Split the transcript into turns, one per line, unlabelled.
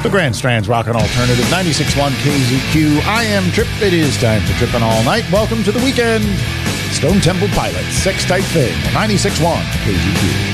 The Grand Strand's Rockin' Alternative 96.1 KZQ. I am Trip. It is time for Trippin' All Night. Welcome to the weekend. Stone Temple Pilots, Sex Type Thing, 96.1 KZQ.